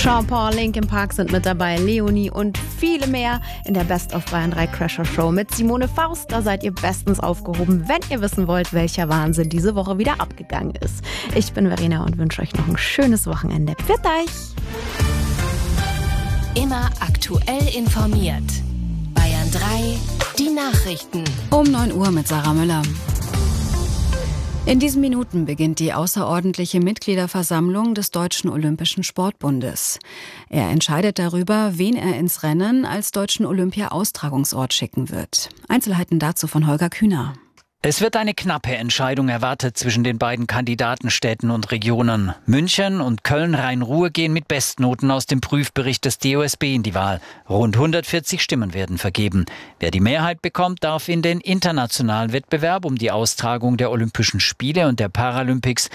Sean Paul, Linkin Park sind mit dabei, Leonie und viele mehr in der Best of Bayern 3 Crasher Show mit Simone Faust. Da seid ihr bestens aufgehoben, wenn ihr wissen wollt, welcher Wahnsinn diese Woche wieder abgegangen ist. Ich bin Verena und wünsche euch noch ein schönes Wochenende. Pfiat euch! Immer aktuell informiert. Bayern 3, die Nachrichten. Um 9 Uhr mit Sarah Müller. In diesen Minuten beginnt die außerordentliche Mitgliederversammlung des Deutschen Olympischen Sportbundes. Er entscheidet darüber, wen er ins Rennen als deutschen Olympia-Austragungsort schicken wird. Einzelheiten dazu von Holger Kühner. Es wird eine knappe Entscheidung erwartet zwischen den beiden Kandidatenstädten und Regionen. München und Köln-Rhein-Ruhr gehen mit Bestnoten aus dem Prüfbericht des DOSB in die Wahl. Rund 140 Stimmen werden vergeben. Wer die Mehrheit bekommt, darf in den internationalen Wettbewerb um die Austragung der Olympischen Spiele und der Paralympics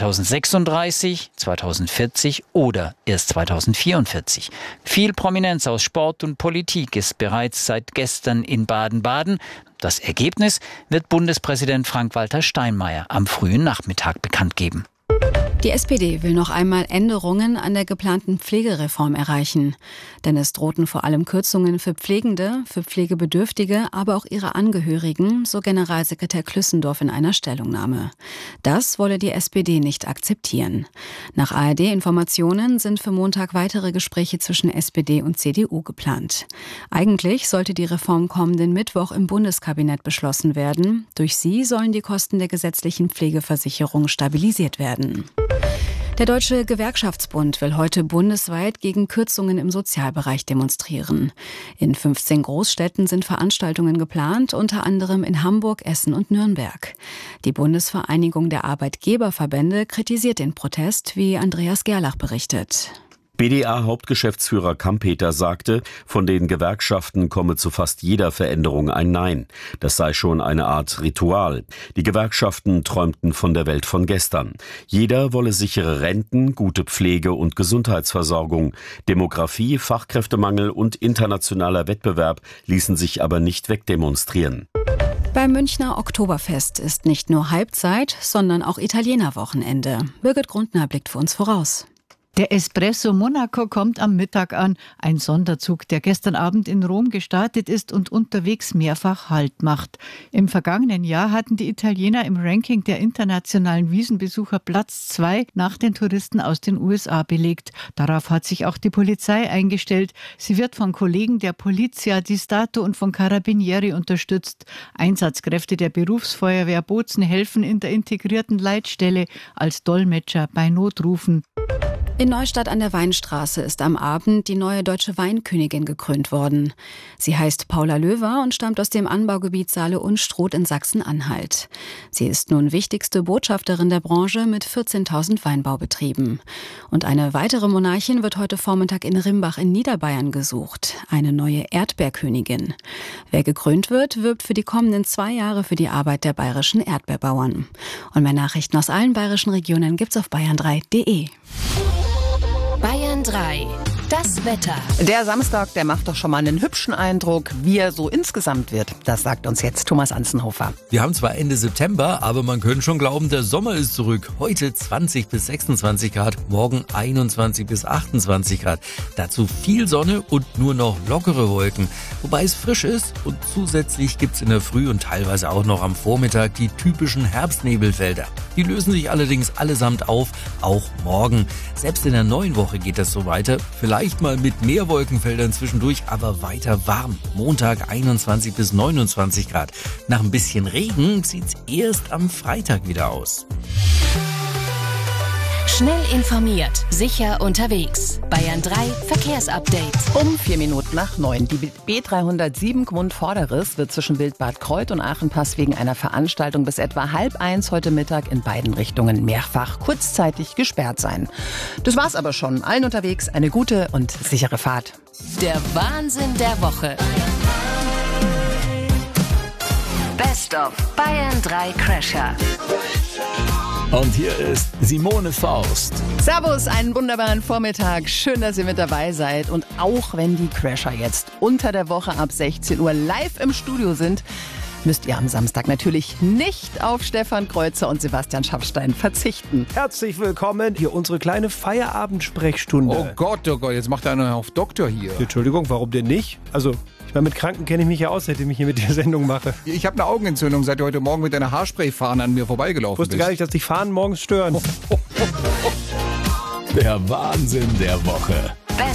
2036, 2040 oder erst 2044. Viel Prominenz aus Sport und Politik ist bereits seit gestern in Baden-Baden. Das Ergebnis wird Bundespräsident Frank-Walter Steinmeier am frühen Nachmittag bekannt geben. Die SPD will noch einmal Änderungen an der geplanten Pflegereform erreichen. Denn es drohten vor allem Kürzungen für Pflegende, für Pflegebedürftige, aber auch ihre Angehörigen, so Generalsekretär Klüssendorf in einer Stellungnahme. Das wolle die SPD nicht akzeptieren. Nach ARD-Informationen sind für Montag weitere Gespräche zwischen SPD und CDU geplant. Eigentlich sollte die Reform kommenden Mittwoch im Bundeskabinett beschlossen werden. Durch sie sollen die Kosten der gesetzlichen Pflegeversicherung stabilisiert werden. Der Deutsche Gewerkschaftsbund will heute bundesweit gegen Kürzungen im Sozialbereich demonstrieren. In 15 Großstädten sind Veranstaltungen geplant, unter anderem in Hamburg, Essen und Nürnberg. Die Bundesvereinigung der Arbeitgeberverbände kritisiert den Protest, wie Andreas Gerlach berichtet. BDA-Hauptgeschäftsführer Kampeter sagte, von den Gewerkschaften komme zu fast jeder Veränderung ein Nein. Das sei schon eine Art Ritual. Die Gewerkschaften träumten von der Welt von gestern. Jeder wolle sichere Renten, gute Pflege und Gesundheitsversorgung. Demografie, Fachkräftemangel und internationaler Wettbewerb ließen sich aber nicht wegdemonstrieren. Beim Münchner Oktoberfest ist nicht nur Halbzeit, sondern auch Italienerwochenende. Birgit Grundner blickt für uns voraus. Der Espresso Monaco kommt am Mittag an. Ein Sonderzug, der gestern Abend in Rom gestartet ist und unterwegs mehrfach Halt macht. Im vergangenen Jahr hatten die Italiener im Ranking der internationalen Wiesenbesucher Platz 2 nach den Touristen aus den USA belegt. Darauf hat sich auch die Polizei eingestellt. Sie wird von Kollegen der Polizia di Stato und von Carabinieri unterstützt. Einsatzkräfte der Berufsfeuerwehr Bozen helfen in der integrierten Leitstelle als Dolmetscher bei Notrufen. In Neustadt an der Weinstraße ist am Abend die neue deutsche Weinkönigin gekrönt worden. Sie heißt Paula Löwer und stammt aus dem Anbaugebiet Saale-Unstrut in Sachsen-Anhalt. Sie ist nun wichtigste Botschafterin der Branche mit 14.000 Weinbaubetrieben. Und eine weitere Monarchin wird heute Vormittag in Rimbach in Niederbayern gesucht. Eine neue Erdbeerkönigin. Wer gekrönt wird, wirbt für die kommenden 2 Jahre für die Arbeit der bayerischen Erdbeerbauern. Und mehr Nachrichten aus allen bayerischen Regionen gibt's auf bayern3.de. Bayern 3, das Wetter. Der Samstag, der macht doch schon mal einen hübschen Eindruck, wie er so insgesamt wird. Das sagt uns jetzt Thomas Anzenhofer. Wir haben zwar Ende September, aber man könnte schon glauben, der Sommer ist zurück. Heute 20 bis 26 Grad, morgen 21 bis 28 Grad. Dazu viel Sonne und nur noch lockere Wolken. Wobei es frisch ist und zusätzlich gibt's in der Früh und teilweise auch noch am Vormittag die typischen Herbstnebelfelder. Die lösen sich allerdings allesamt auf, auch morgen. Selbst in der neuen Woche geht das so weiter. Vielleicht mal mit mehr Wolkenfeldern zwischendurch, aber weiter warm. Montag 21 bis 29 Grad. Nach ein bisschen Regen sieht's erst am Freitag wieder aus. Schnell informiert, sicher unterwegs. Bayern 3 Verkehrsupdate. Um 4 Minuten nach 9. Die B307 Gmund-Vorderes wird zwischen Wildbad Kreuth und Aachenpass wegen einer Veranstaltung bis etwa 12:30 heute Mittag in beiden Richtungen mehrfach kurzzeitig gesperrt sein. Das war's aber schon. Allen unterwegs eine gute und sichere Fahrt. Der Wahnsinn der Woche. Best of Bayern 3 Crasher. Und hier ist Simone Faust. Servus, einen wunderbaren Vormittag. Schön, dass ihr mit dabei seid. Und auch wenn die Crasher jetzt unter der Woche ab 16 Uhr live im Studio sind, müsst ihr am Samstag natürlich nicht auf Stefan Kreuzer und Sebastian Schaffstein verzichten. Herzlich willkommen, hier unsere kleine Feierabendsprechstunde. Oh Gott, jetzt macht einer auf Doktor hier. Entschuldigung, warum denn nicht? Also, ich meine, mit Kranken kenne ich mich ja aus, seitdem ich hier mit der Sendung mache. Ich habe eine Augenentzündung, seit du heute Morgen mit deiner Haarsprayfahne an mir vorbeigelaufen bist. Ich wusste gar nicht, dass dich Fahnen morgens stören. Der Wahnsinn der Woche.